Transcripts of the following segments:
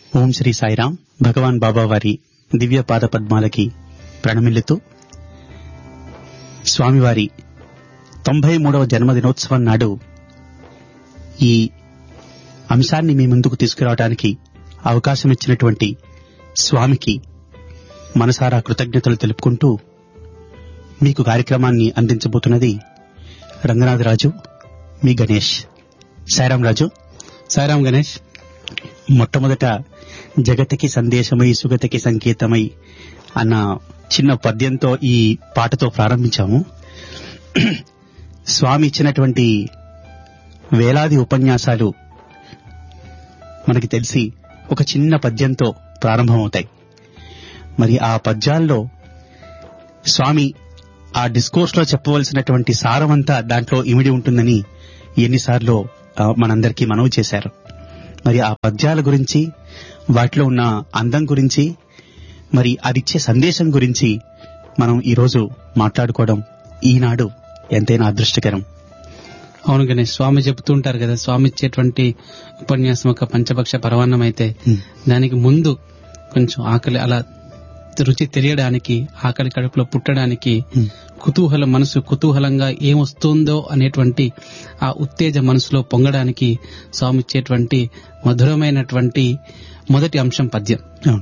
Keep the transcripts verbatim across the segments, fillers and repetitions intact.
ఓం శ్రీ సాయిరాం. భగవాన్ బాబా వారి దివ్య పాద పద్మాలకి ప్రణమిల్లుతూ స్వామివారి తొంభై మూడవ జన్మదినోత్సవం నాడు ఈ అంశాన్ని మీ ముందుకు తీసుకురావడానికి అవకాశం ఇచ్చినటువంటి స్వామికి మనసారా కృతజ్ఞతలు తెలుపుకుంటూ మీకు కార్యక్రమాన్ని అందించబోతున్నది రంగనాథరాజు, మీ గణేష్. సాయిరాం రాజు. సాయిరాం గణేష్. మొట్టమొదట జగతికి సందేశమై సుగతికి సంకేతమై అన్న చిన్న పద్యంతో ఈ పాటతో ప్రారంభించాము. స్వామి ఇచ్చినటువంటి వేలాది ఉపన్యాసాలు మనకి తెలిసి ఒక చిన్న పద్యంతో ప్రారంభమవుతాయి. మరి ఆ పద్యాల్లో స్వామి ఆ డిస్కోర్స్ లో చెప్పవలసినటువంటి సారమంతా దాంట్లో ఇమిడి ఉంటుందని ఎన్నిసార్లు మనందరికీ మనవి చేశారు. మరి ఆ పద్యాల గురించి, వాటిలో ఉన్న అందం గురించి, మరి అదిచ్చే సందేశం గురించి మనం ఈరోజు మాట్లాడుకోవడం ఈనాడు ఎంతైనా అదృష్టకరం. అవును గణేష్, స్వామి చెబుతూ ఉంటారు కదా, స్వామి ఇచ్చేటువంటి ఉపన్యాసం ఒక పంచభక్ష పరమాన్నం అయితే దానికి ముందు కొంచెం ఆకలి అలా రుచి తెలియడానికి, ఆకలి కడుపులో పుట్టడానికి, కుతూహల మనసు కుతూహలంగా ఏమొస్తుందో అనేటువంటి ఆ ఉత్తేజ మనసులో పొంగడానికి స్వామి ఇచ్చేటువంటి మధురమైనటువంటి మొదటి అంశం పద్యం.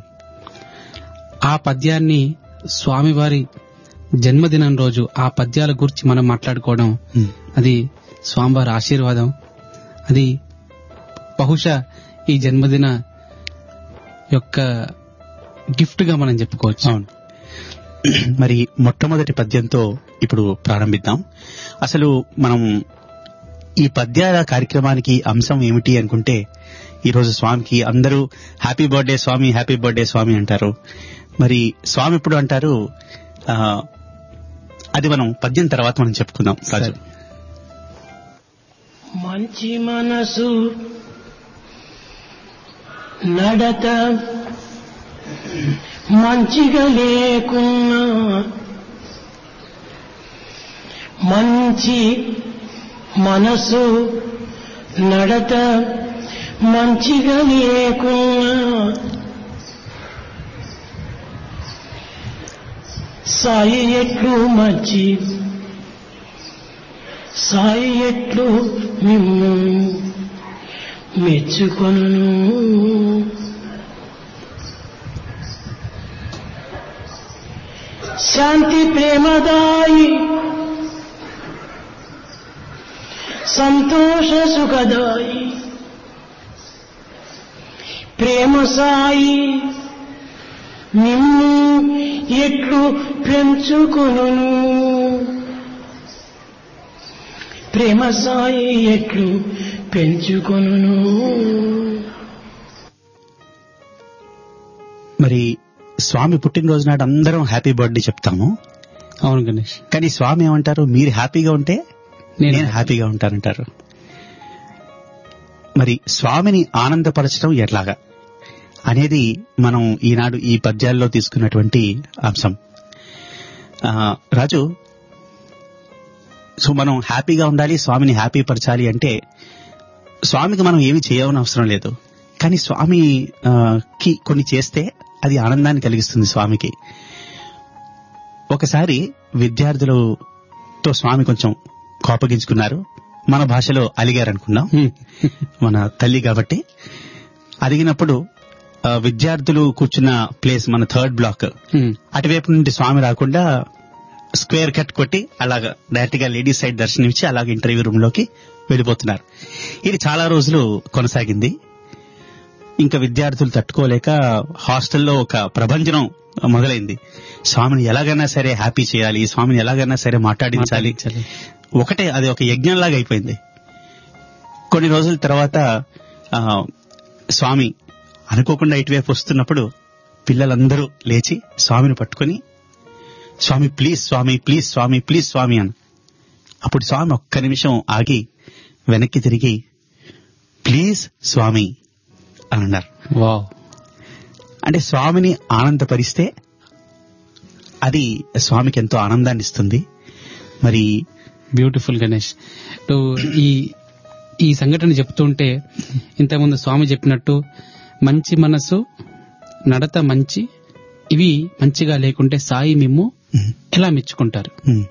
ఆ పద్యాన్ని స్వామివారి జన్మదినం రోజు ఆ పద్యాల గురించి మనం మాట్లాడుకోవడం, అది స్వామివారి ఆశీర్వాదం. అది బహుశా ఈ జన్మదిన యొక్క గిఫ్ట్ గా మనం చెప్పుకోవచ్చు. అవును. మరి మొట్టమొదటి పద్యంతో ఇప్పుడు ప్రారంభిద్దాం. అసలు మనం ఈ పద్యాల కార్యక్రమానికి అంశం ఏమిటి అనుకుంటే, ఈరోజు స్వామికి అందరూ హ్యాపీ బర్త్డే స్వామి, హ్యాపీ బర్త్డే స్వామి అంటారు. మరి స్వామి ఇప్పుడు అంటారు, అది మనం పద్యం తర్వాత మనం చెప్పుకుందాం. రాజు. మంచి మనసు నడత మంచిగా లేకున్నా, మంచి మనసు నడత మంచిగా లేకున్నా, సాయి ఎట్లు మంచి సాయి ఎట్లు మిమ్ము మెచ్చుకొను. శాంతి ప్రేమదాయి సంతోష సుఖదాయి ప్రేమ సాయి నిన్ను ఎట్లు పెంచుకొను. ప్రేమ సాయి ఎట్లు పెంచుకొను. మరి స్వామి పుట్టినరోజు నాడు అందరం హ్యాపీ బర్త్డే చెప్తాము. అవును గణేష్. కానీ స్వామి ఏమంటారు, మీరు హ్యాపీగా ఉంటే నేను హ్యాపీగా ఉంటానంటారు. మరి స్వామిని ఆనందపరచడం ఎట్లాగా అనేది మనం ఈనాడు ఈ పద్యాల్లో తీసుకున్నటువంటి అంశం. రాజు, సో మనం హ్యాపీగా ఉండాలి, స్వామిని హ్యాపీ పరచాలి అంటే స్వామికి మనం ఏమి చేయవని అవసరం లేదు. కానీ స్వామికి కొన్ని చేస్తే అది ఆనందాన్ని కలిగిస్తుంది స్వామికి. ఒకసారి విద్యార్థులతో స్వామి కొంచెం కోపగించుకున్నారు. మన భాషలో అలిగారు అనుకున్నాం, మన తల్లి కాబట్టి. అడిగినప్పుడు విద్యార్థులు కూర్చున్న ప్లేస్ మన థర్డ్ బ్లాక్, అటువైపు నుండి స్వామి రాకుండా స్క్వేర్ కట్ కొట్టి అలాగా డైరెక్ట్ గా లేడీస్ సైడ్ దర్శనం ఇచ్చి అలాగే ఇంటర్వ్యూ రూమ్ లోకి వెళ్ళిపోతున్నారు. ఇది చాలా రోజులు కొనసాగింది. ఇంకా విద్యార్థులు తట్టుకోలేక హాస్టల్లో ఒక ప్రభంజనం మొదలైంది. స్వామిని ఎలాగైనా సరే హ్యాపీ చేయాలి, స్వామిని ఎలాగైనా సరే మాట్లాడించాలి. ఒకటే అది ఒక యజ్ఞంలాగా అయిపోయింది. కొన్ని రోజుల తర్వాత స్వామి అనుకోకుండా ఇటువైపు వస్తున్నప్పుడు పిల్లలందరూ లేచి స్వామిని పట్టుకొని, స్వామి please Swamy, please Swamy, please స్వామి అని. అప్పుడు స్వామి ఒక్క నిమిషం ఆగి వెనక్కి తిరిగి ప్లీజ్ స్వామి అని అన్నారు. వావ్. అంటే స్వామిని ఆనందపరిస్తే అది స్వామికి ఎంతో ఆనందాన్ని ఇస్తుంది. మరి బ్యూటిఫుల్ గణేష్. ఈ ఈ సంఘటన చెప్తుంటే ఇంతకుముందు స్వామి చెప్పినట్టు మంచి మనసు, నడత మంచి, ఇవి మంచిగా లేకుంటే సాయి మిమ్ము ఎలా మెచ్చుకుంటారు.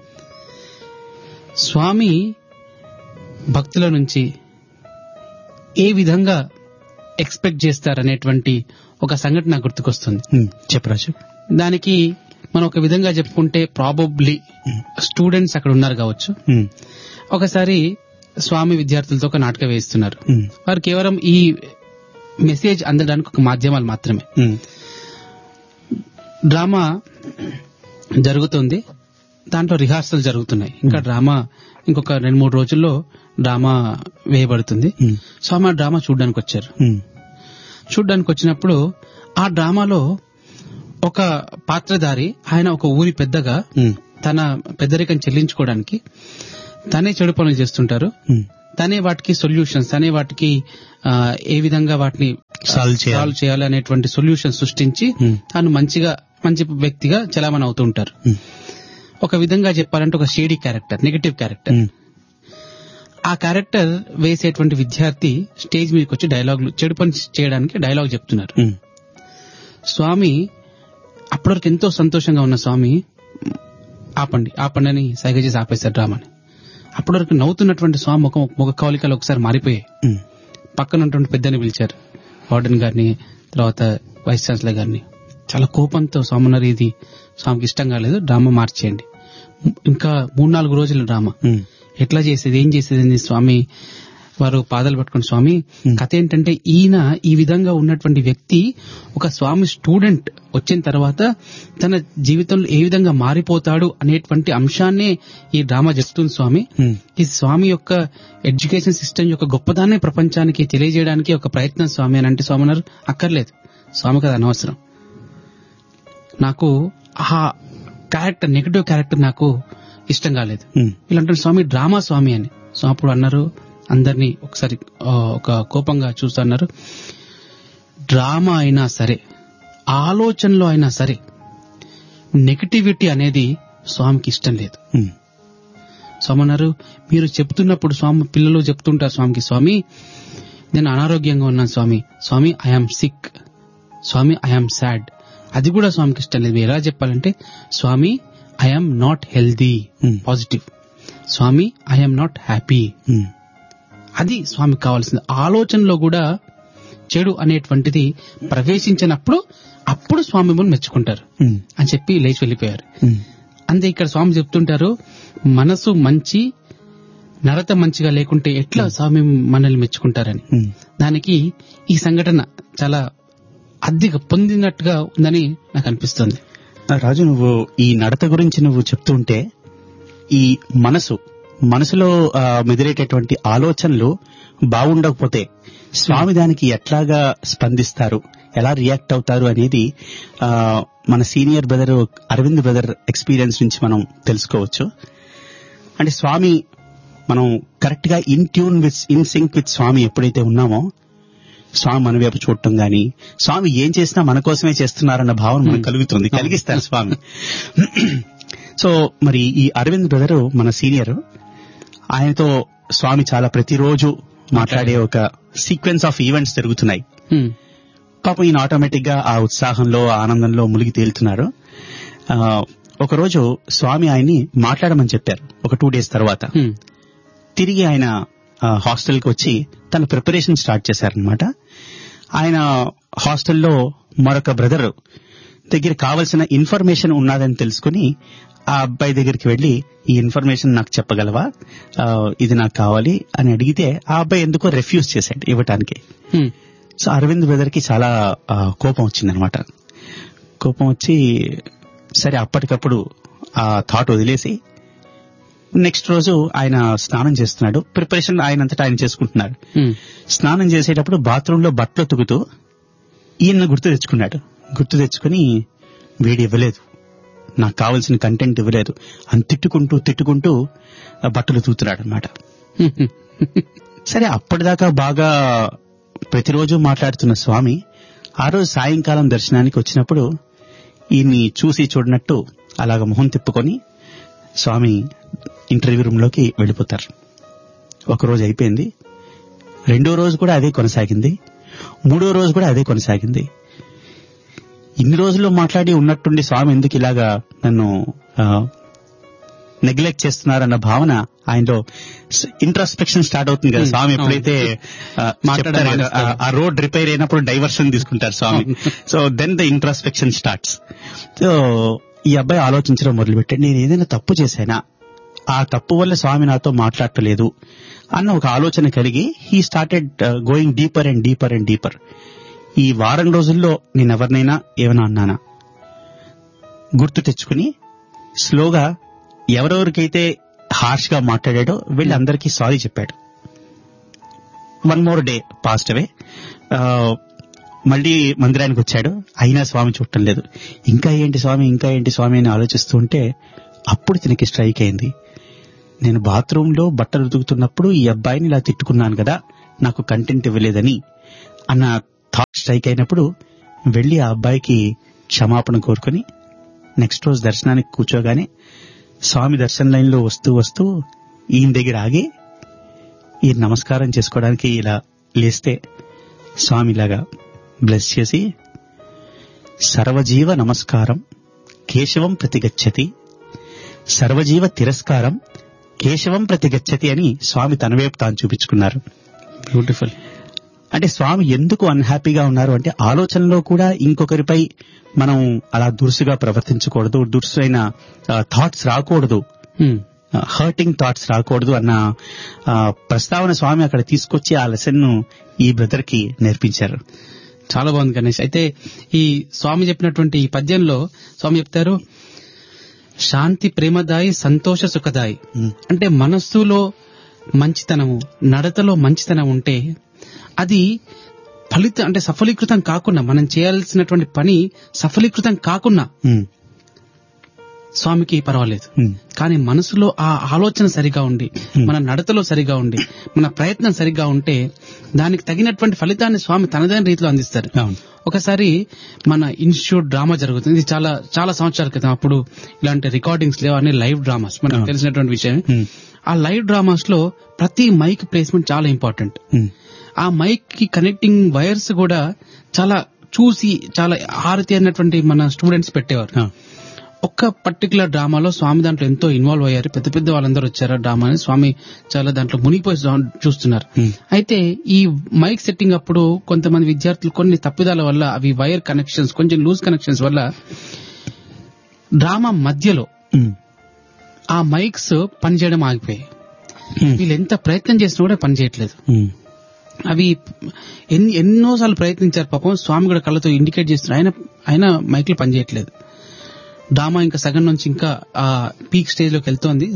స్వామి భక్తుల నుంచి ఏ విధంగా ఎక్స్పెక్ట్ చేస్తారనేటువంటి ఒక సంఘటన నాకు గుర్తుకొస్తుంది. చెప్పరాజు. దానికి మనం ఒక విధంగా చెప్పుకుంటే ప్రాబబ్లీ స్టూడెంట్స్ అక్కడ ఉన్నారు కావచ్చు. ఒకసారి స్వామి విద్యార్థులతో ఒక నాటకం వేస్తున్నారు. వారు కేవలం ఈ మెసేజ్ అందడానికి ఒక మాధ్యమాలు మాత్రమే. డ్రామా జరుగుతుంది, దాంట్లో రిహార్సల్ జరుగుతున్నాయి. ఇంకా డ్రామా ఇంకొక రెండు మూడు రోజుల్లో డ్రామా వేయబడుతుంది. స్వామి ఆ డ్రామా చూడడానికి వచ్చారు. చూడడానికి వచ్చినప్పుడు ఆ డ్రామాలో ఒక పాత్రధారి, ఆయన ఒక ఊరి పెద్దగా తన పెద్దరికం చెల్లించుకోవడానికి తనే చెడు పనులు చేస్తుంటారు. తనే వాటికి సొల్యూషన్స్, తనే వాటికి ఏ విధంగా వాటిని సాల్వ్ చేయాలి అనేటువంటి సొల్యూషన్ సృష్టించి తాను మంచిగా మంచి వ్యక్తిగా చలామణి అవుతూ ఉంటారు. ఒక విధంగా చెప్పాలంటే ఒక షేడీ క్యారెక్టర్, నెగటివ్ క్యారెక్టర్. ఆ క్యారెక్టర్ వేసేటువంటి విద్యార్థి స్టేజ్ మీదకి వచ్చి డైలాగులు, చెడు పని చేయడానికి డైలాగ్ చెప్తున్నారు. స్వామి అప్పటివరకు ఎంతో సంతోషంగా ఉన్న స్వామి ఆపండి ఆపండి అని సైగ చేసి ఆపేశారు డ్రామాని. అప్పటివరకు నవ్వుతున్నటువంటి స్వామి ముఖం ముఖ కవలికలు ఒకసారి మారిపోయాయి. పక్కన ఉన్నటువంటి పెద్దని పిలిచారు, వార్డెన్ గారిని, తర్వాత వైస్ ఛాన్సలర్ గారిని. చాలా కోపంతో స్వామి ఉన్నారు, ఇది స్వామికి ఇష్టం కాలేదు, డ్రామా మార్చేయండి. ఇంకా మూడు నాలుగు రోజుల డ్రామా ఎట్లా చేసేది, ఏం చేసేది స్వామి. వారు పాదాలు పట్టుకుని, స్వామి కథ ఏంటంటే ఈయన ఈ విధంగా ఉన్నటువంటి వ్యక్తి ఒక స్వామి స్టూడెంట్ వచ్చిన తర్వాత తన జీవితంలో ఏ విధంగా మారిపోతాడు అనేటువంటి అంశాన్నే ఈ డ్రామా చెప్తుంది స్వామి. ఈ స్వామి యొక్క ఎడ్యుకేషన్ సిస్టమ్ యొక్క గొప్పదాన్ని ప్రపంచానికి తెలియజేయడానికి ఒక ప్రయత్నం స్వామి అని అంటే, స్వామి అన్నారు అక్కర్లేదు, స్వామికి అది అనవసరం. నాకు ఆ క్యారెక్టర్, నెగటివ్ క్యారెక్టర్ నాకు ఇష్టం కాలేదు. వీళ్ళంటారు స్వామి డ్రామా స్వామి అని. సో అప్పుడు అన్నారు, అందరినీ ఒకసారి ఒక కోపంగా చూస్తూ అన్నారు, డ్రామా అయినా సరే, ఆలోచనలో అయినా సరే నెగటివిటీ అనేది స్వామికి ఇష్టం లేదు. స్వామి అన్నారు, మీరు చెప్తున్నప్పుడు స్వామి పిల్లలు చెప్తుంటారు స్వామికి, స్వామి నేను అనారోగ్యంగా ఉన్నాను స్వామి, స్వామి I'm sick, Swamy I'm sad, అది కూడా స్వామికి ఇష్టం లేదు. ఎలా చెప్పాలంటే, స్వామి I'm not healthy, positive, Swamy I'm not happy, అది స్వామికి కావాల్సింది. ఆలోచనలో కూడా చెడు అనేటువంటిది ప్రవేశించినప్పుడు అప్పుడు స్వామి మిమ్మల్ని మెచ్చుకుంటారు అని చెప్పి లేచి వెళ్ళిపోయారు. అంతే ఇక్కడ స్వామి చెప్తుంటారు, మనసు మంచి, నడత మంచిగా లేకుంటే ఎట్లా స్వామి మనల్ని మెచ్చుకుంటారని. దానికి ఈ సంఘటన చాలా అద్దెగా పొందినట్టుగా ఉందని నాకు అనిపిస్తుంది. రాజు, నువ్వు ఈ నడత గురించి నువ్వు చెప్తూ ఉంటే, ఈ మనసు మనసులో మెదిలేటటువంటి ఆలోచనలు బాగుండకపోతే స్వామి దానికి ఎట్లాగా స్పందిస్తారు, ఎలా రియాక్ట్ అవుతారు అనేది మన senior brother Arvind brother experience నుంచి మనం తెలుసుకోవచ్చు. అంటే స్వామి, మనం కరెక్ట్ గా in tune with in sync with స్వామి ఎప్పుడైతే ఉన్నామో, స్వామి మన వైపు చూడటం గాని, స్వామి ఏం చేసినా మన కోసమే చేస్తున్నారన్న భావన మనకు కలుగుతుంది, కలిగిస్తారు స్వామి. సో మరి ఈ అరవింద్ బ్రదర్ మన సీనియర్, ఆయనతో స్వామి చాలా ప్రతిరోజు మాట్లాడే ఒక సీక్వెన్స్ ఆఫ్ ఈవెంట్స్ జరుగుతున్నాయి. పాపం ఈయన ఆటోమేటిక్ గా ఆ ఉత్సాహంలో, ఆనందంలో మునిగి తేలుతున్నారు. ఒకరోజు స్వామి ఆయన్ని మాట్లాడమని చెప్పారు. ఒక టూ డేస్ తర్వాత తిరిగి ఆయన హాస్టల్ కి వచ్చి తన ప్రిపరేషన్ స్టార్ట్ చేశారనమాట. ఆయన హాస్టల్లో మరొక బ్రదర్ దగ్గర కావలసిన ఇన్ఫర్మేషన్ ఉన్నదని తెలుసుకుని ఆ అబ్బాయి దగ్గరికి వెళ్లి, ఈ ఇన్ఫర్మేషన్ నాకు చెప్పగలవా, ఇది నాకు కావాలి అని అడిగితే ఆ అబ్బాయి ఎందుకో రిఫ్యూజ్ చేశాడు ఇవ్వటానికి. సో అరవింద్ బ్రదర్ కి చాలా కోపం వచ్చిందనమాట. కోపం వచ్చి సరే అప్పటికప్పుడు ఆ థాట్ వదిలేసి నెక్స్ట్ రోజు ఆయన స్నానం చేస్తున్నాడు. ప్రిపరేషన్ ఆయనంతటా ఆయన చేసుకుంటున్నాడు. స్నానం చేసేటప్పుడు బాత్రూమ్ లో బట్టలు తుగుతూ ఈయన గుర్తు తెచ్చుకున్నాడు. గుర్తు తెచ్చుకుని వీడి ఇవ్వలేదు, నాకు కావాల్సిన కంటెంట్ ఇవ్వలేదు అని తిట్టుకుంటూ తిట్టుకుంటూ బట్టలు తూతున్నాడు అనమాట. సరే అప్పటిదాకా బాగా ప్రతిరోజు మాట్లాడుతున్న స్వామి ఆ రోజు సాయంకాలం దర్శనానికి వచ్చినప్పుడు ఈయన్ని చూసి చూడనట్టు అలాగ మొహం తిప్పుకొని స్వామి ఇంటర్వ్యూ రూమ్ లోకి వెళ్ళిపోతారు. ఒకరోజు అయిపోయింది, రెండో రోజు కూడా అదే కొనసాగింది. మూడో రోజు కూడా అదే కొనసాగింది. ఇన్ని రోజుల్లో మాట్లాడి ఉన్నట్టుండి స్వామి ఎందుకు ఇలాగా నన్ను నెగ్లెక్ట్ చేస్తున్నారన్న భావన ఆయనలో ఇంట్రాస్పెక్షన్ స్టార్ట్ అవుతుంది కదా. స్వామి ఎప్పుడైతే మాట్లాడారు ఆ రోడ్ రిపేర్ అయినప్పుడు డైవర్షన్ తీసుకుంటారు స్వామి. So then the introspection starts. So ఈ అబ్బాయి ఆలోచించడం మొదలుపెట్టాడు, నేను ఏదైనా తప్పు చేశానా, ఆ తప్పు వల్ల స్వామి నాతో మాట్లాడలేదు అన్న ఒక ఆలోచన కలిగి he started going deeper and deeper and deeper. ఈ వారం రోజుల్లో నేను ఎవరినైనా ఏమైనా అన్నానా గుర్తు తెచ్చుకుని స్లోగా ఎవరెవరికైతే హార్ష్ గా మాట్లాడాడో వెళ్ళి అందరికీ సారీ చెప్పాడు. One more day passed away. మళ్ళీ మందిరానికి వచ్చాడు, అయినా స్వామి చూడటం లేదు. ఇంకా ఏంటి స్వామి ఇంకా ఏంటి స్వామి అని ఆలోచిస్తూ ఉంటే అప్పుడు తనకి స్ట్రైక్ అయింది. నేను బాత్రూమ్ లో బట్టలు ఉతుకుతున్నప్పుడు ఈ అబ్బాయిని ఇలా తిట్టుకున్నాను కదా, నాకు కంటెంట్ ఇవ్వలేదని అన్న థాట్ స్ట్రైక్ అయినప్పుడు వెళ్లి ఆ అబ్బాయికి క్షమాపణ కోరుకుని నెక్స్ట్ రోజు దర్శనానికి కూర్చోగానే స్వామి దర్శన లైన్ లో వస్తూ వస్తూ ఈయన దగ్గర ఆగి ఈయన నమస్కారం చేసుకోవడానికి ఇలా లేస్తే స్వామి ఇలాగా బ్లెస్ చేసి సర్వజీవ నమస్కారం కేశవం ప్రతిగచ్చతి, సర్వజీవ తిరస్కారం కేశవం ప్రతిగచ్చతి అని స్వామి తన వైపు తాను చూపించుకున్నారు. బ్యూటిఫుల్. అంటే స్వామి ఎందుకు అన్హ్యాపీగా ఉన్నారు అంటే ఆలోచనలో కూడా ఇంకొకరిపై మనం అలా దురుసుగా ప్రవర్తించకూడదు, దురుసైన థాట్స్ రాకూడదు, హర్టింగ్ థాట్స్ రాకూడదు అన్న ప్రస్తావన స్వామి అక్కడ తీసుకొచ్చి ఆ లెసన్ ను ఈ బ్రదర్ కి నేర్పించారు. చాలా బాగుంది గణేష్. అయితే ఈ స్వామి చెప్పినటువంటి ఈ పద్యంలో స్వామి చెప్తారు, శాంతి ప్రేమదాయి సంతోష సుఖదాయి. అంటే మనస్సులో మంచితనము, నడతలో మంచితనం ఉంటే అది ఫలితం అంటే సఫలీకృతం కాకుండా, మనం చేయాల్సినటువంటి పని సఫలీకృతం కాకుండా స్వామికి పర్వాలేదు. కానీ మనసులో ఆ ఆలోచన సరిగా ఉండి, మన నడతలో సరిగా ఉండి, మన ప్రయత్నం సరిగా ఉంటే దానికి తగినటువంటి ఫలితాన్ని స్వామి తనదైన రీతిలో అందిస్తారు. ఒకసారి మన ఇన్స్టిట్యూట్ డ్రామా జరుగుతుంది. ఇది చాలా చాలా సంవత్సరాల క్రితం. అప్పుడు ఇలాంటి రికార్డింగ్స్ లేవు, అన్ని లైవ్ డ్రామాస్, మనకు తెలిసినటువంటి విషయం. ఆ లైవ్ డ్రామాస్ లో ప్రతి మైక్ ప్లేస్మెంట్ చాలా ఇంపార్టెంట్. ఆ మైక్ కి కనెక్టింగ్ వైర్స్ కూడా చాలా చూసి చాలా ఆరితేరినటువంటి మన స్టూడెంట్స్ పెట్టేవారు. ఒక్క పర్టికులర్ డ్రామాలో స్వామి దాంట్లో ఎంతో ఇన్వాల్వ్ అయ్యారు. పెద్ద పెద్ద వాళ్ళందరూ వచ్చారు డ్రామాని. స్వామి చాలా దాంట్లో మునిగిపోయి చూస్తున్నారు. అయితే ఈ మైక్ సెట్టింగ్ అప్పుడు కొంతమంది విద్యార్థులు కొన్ని తప్పిదాల వల్ల అవి వైర్ కనెక్షన్స్ కొంచెం లూజ్ కనెక్షన్స్ వల్ల డ్రామా మధ్యలో ఆ మైక్స్ పనిచేయడం ఆగిపోయాయి. వీళ్ళు ఎంత ప్రయత్నం చేసినా కూడా పనిచేయట్లేదు. అవి ఎన్ని ఎన్నోసార్లు ప్రయత్నించారు. పాపం స్వామి కూడా కళ్ళతో ఇండికేట్ చేస్తున్నారు, ఆయన ఆయన మైక్లు పనిచేయట్లేదు. డ్రామా ఇంకా సగం నుంచి ఇంకా ఆ పీక్ స్టేజ్ లోకి వెళ్తోంది.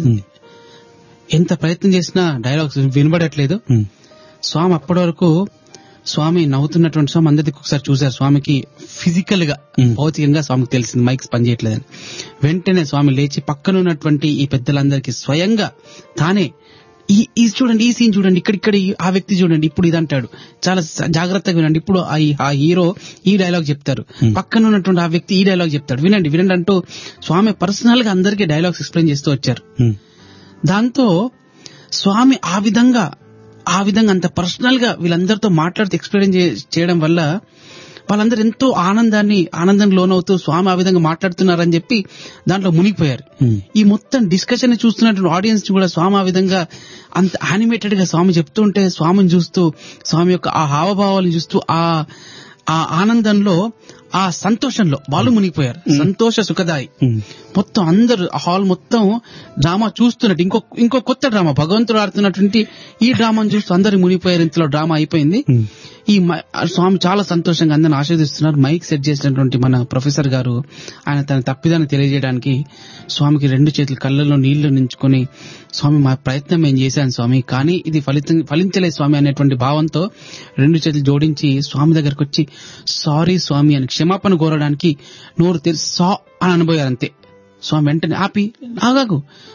ఎంత ప్రయత్నం చేసినా డైలాగ్స్ వినబడట్లేదు. స్వామి అప్పటి వరకు స్వామి నవ్వుతున్నటువంటి స్వామి అందరికి ఒకసారి చూశారు. స్వామికి ఫిజికల్ గా భౌతికంగా స్వామికి తెలిసింది మైక్స్ పనిచేయట్లేదని. వెంటనే స్వామి లేచి పక్కన ఉన్నటువంటి ఈ పెద్దలందరికీ స్వయంగా తానే ఈ ఈ చూడండి, ఈ సీన్ చూడండి, ఇక్కడిక్కడ ఆ వ్యక్తి చూడండి, ఇప్పుడు ఇది అంటాడు, చాలా జాగ్రత్తగా వినండి, ఇప్పుడు ఆ హీరో ఈ డైలాగ్ చెప్తారు, పక్కన ఉన్నటువంటి ఆ వ్యక్తి ఈ డైలాగ్ చెప్తాడు, వినండి వినండి అంటూ స్వామి పర్సనల్ గా అందరికీ డైలాగ్స్ ఎక్స్ప్లెయిన్ చేస్తూ వచ్చారు. దాంతో స్వామి ఆ విధంగా ఆ విధంగా అంత పర్సనల్ గా వీళ్ళందరితో మాట్లాడుతూ ఎక్స్ప్లెయిన్ చేయడం వల్ల వాళ్ళందరూ ఎంతో ఆనందాన్ని ఆనందం లోనవుతూ స్వామి ఆ విధంగా మాట్లాడుతున్నారని చెప్పి దాంట్లో మునిగిపోయారు. ఈ మొత్తం డిస్కషన్ చూస్తున్నటువంటి ఆడియన్స్ కూడా స్వామి ఆ విధంగా అంత యానిమేటెడ్ గా స్వామి చెప్తూ ఉంటే స్వామిని చూస్తూ, స్వామి యొక్క ఆ హావభావాలను చూస్తూ ఆ ఆ ఆనందంలో ఆ సంతోషంలో వాళ్ళు మునిగిపోయారు. సంతోష సుఖదాయి. మొత్తం అందరూ హాల్ మొత్తం డ్రామా చూస్తున్నట్టు ఇంకో ఇంకో కొత్త డ్రామా భగవంతుడు ఆడుతున్నటువంటి ఈ డ్రామాను చూస్తూ అందరు మునిగిపోయారు. ఇంతలో డ్రామా అయిపోయింది. ఈ స్వామి చాలా సంతోషంగా అందరిని ఆశీర్దిస్తున్నారు. మైక్ సెట్ చేసినటువంటి మన ప్రొఫెసర్ గారు ఆయన తన తప్పిదాన్ని తెలియజేయడానికి స్వామికి రెండు చేతులు కళ్ళల్లో నీళ్లు నించుకొని, స్వామి మా ప్రయత్నం ఏం చేశాను స్వామి, కానీ ఇది ఫలితం ఫలించలేదు స్వామి అనేటువంటి భావంతో రెండు చేతులు జోడించి స్వామి దగ్గరకు వచ్చి సారీ స్వామి అని క్షమాపణ కోరడానికి నోరు తెరిచి సా అని అనబోయారు. అంతే. స్వామి వెంటనే ఆపి ఆగాగు,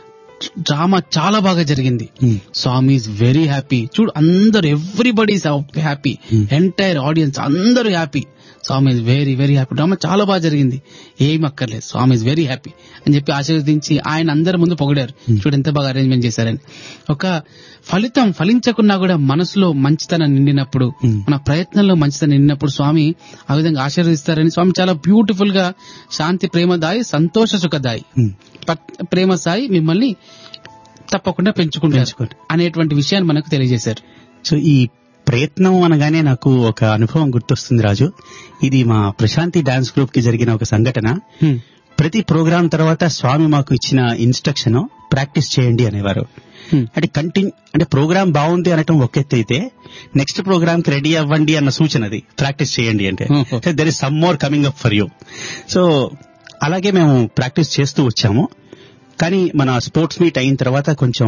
డ్రామా చాలా బాగా జరిగింది. స్వామి ఈజ్ వెరీ హ్యాపీ. చూడు అందరు ఎవ్రీబడి హ్యాపీ, ఎంటైర్ ఆడియన్స్ అందరూ happy. Swamy is very very happy. Drama చాలా బాగా జరిగింది, ఏం అక్కర్లేదు, స్వామి ఈజ్ వెరీ హ్యాపీ అని చెప్పి ఆశీర్వదించి ఆయన అందరి ముందు పొగిడారు. చూడు ఎంత బాగా అరేంజ్మెంట్ చేశారని. ఒక ఫలితం ఫలించకున్నా కూడా మనసులో మంచితనం నిండినప్పుడు, మన ప్రయత్నంలో మంచితనం నిండినప్పుడు స్వామి ఆ విధంగా ఆశీర్వదిస్తారని స్వామి చాలా బ్యూటిఫుల్ గా శాంతి ప్రేమదాయి సంతోష సుఖదాయి ప్రేమ సాయి మిమ్మల్ని తప్పకుండా పెంచుకుంటారు అనేటువంటి విషయాన్ని మనకు తెలియజేశారు. సో ఈ ప్రయత్నం అనగానే నాకు ఒక అనుభవం గుర్తొస్తుంది రాజు. ఇది మా ప్రశాంతి డాన్స్ గ్రూప్ కి జరిగిన ఒక సంఘటన. ప్రతి ప్రోగ్రాం తర్వాత స్వామి మాకు ఇచ్చిన ఇన్స్ట్రక్షన్ ప్రాక్టీస్ చేయండి అనేవారు. అంటే కంటిన్యూ అంటే ప్రోగ్రామ్ బాగుంది అనటం ఒక ఎత్తు అయితే, నెక్స్ట్ ప్రోగ్రామ్ కి రెడీ అవ్వండి అన్న సూచన అది ప్రాక్టీస్ చేయండి అంటే. There is some more coming up for you. So అలాగే మేము ప్రాక్టీస్ చేస్తూ వచ్చాము. కానీ మన స్పోర్ట్స్ మీట్ అయిన తర్వాత కొంచెం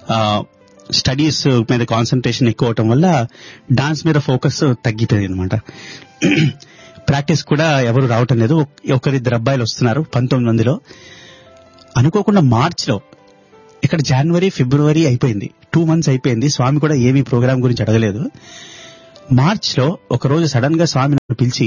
స్టడీస్ మీద కాన్సన్ట్రేషన్ ఎక్కువ అవటం వల్ల డాన్స్ మీద ఫోకస్ తగ్గిపోయింది అనమాట. ప్రాక్టీస్ కూడా ఎవరు రావటం లేదు. ఒకరిద్దరు అబ్బాయిలు వస్తున్నారు. పంతొమ్మిది మందిలో అనుకోకుండా మార్చ్ లో, ఇక్కడ జనవరి ఫిబ్రవరి అయిపోయింది, టూ మంత్స్ అయిపోయింది. స్వామి కూడా ఏమీ ప్రోగ్రామ్ గురించి అడగలేదు. మార్చ్ లో ఒకరోజు సడన్ గా స్వామి నన్ను పిలిచి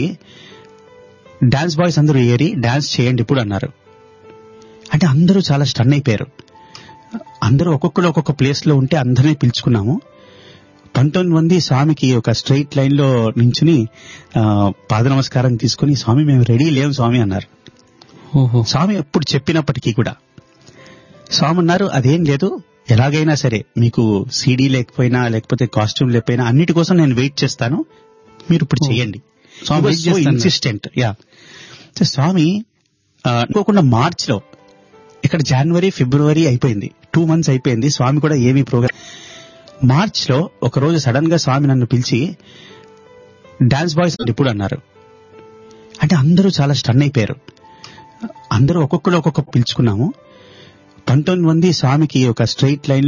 డాన్స్ బాయ్స్ అందరూ ఏరి డాన్స్ చేయండి ఇప్పుడు అన్నారు. అంటే అందరూ చాలా స్టన్ అయిపోయారు. అందరూ ఒక్కొక్కరు ఒక్కొక్క ప్లేస్ లో ఉంటే అందరినీ పిలుచుకున్నాము. పంతొమ్మిది మంది స్వామికి ఒక స్ట్రైట్ లైన్ లో నించుని పాద నమస్కారం తీసుకుని, స్వామి మేము రెడీ లేవు స్వామి అన్నారు. స్వామి ఎప్పుడు చెప్పినప్పటికీ కూడా స్వామి అన్నారు, అదేం లేదు, ఎలాగైనా సరే మీకు సీడీ లేకపోయినా లేకపోతే కాస్ట్యూమ్ లేకపోయినా అన్నిటి కోసం నేను వెయిట్ చేస్తాను, మీరు ఇప్పుడు చేయండి. ఇన్సిస్టెంట్. యా స్వామి అనుకోకుండా మార్చ్ లో, ఇక్కడ జనవరి ఫిబ్రవరి అయిపోయింది, టూ మంత్స్ అయిపోయింది. స్వామి కూడా ఏమీ ప్రోగ్రామ్. మార్చ్ లో ఒకరోజు సడన్ గా స్వామి నన్ను పిలిచి డాన్స్ బాయ్స్ ఇప్పుడు అన్నారు. అంటే అందరూ చాలా స్టన్ అయిపోయారు. అందరూ ఒక్కొక్కరు ఒక్కొక్క పిలుచుకున్నాము. పంతొమ్మిది మంది స్వామికి ఒక స్ట్రైట్ లైన్